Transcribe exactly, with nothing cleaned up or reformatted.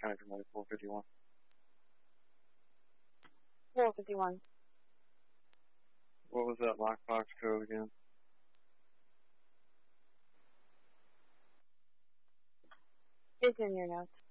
trying to write four fifty-one. four fifty-one. What was that lockbox code again? It's in your notes.